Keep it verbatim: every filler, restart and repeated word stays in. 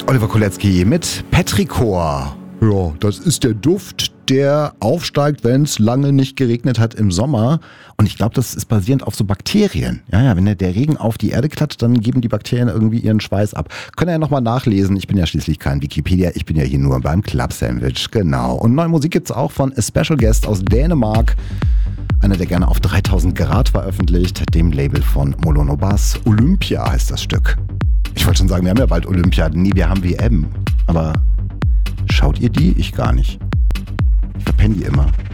Oliver Kolecki mit Petrichor. Ja, das ist der Duft, der aufsteigt, wenn es lange nicht geregnet hat im Sommer. Und ich glaube, das ist basierend auf so Bakterien. Ja, ja, wenn der, der Regen auf die Erde klatscht, dann geben die Bakterien irgendwie ihren Schweiß ab. Könnt ihr ja nochmal nachlesen. Ich bin ja schließlich kein Wikipedia. Ich bin ja hier nur beim Club Sandwich. Genau. Und neue Musik gibt's auch von A Special Guest aus Dänemark. Einer, der gerne auf dreitausend Grad veröffentlicht. Dem Label von Molono Bass. Olympia heißt das Stück. Ich wollte schon sagen, wir haben ja bald Olympia. Nee, wir haben W M. Aber schaut ihr die? Ich gar nicht. Ich verpenne die immer.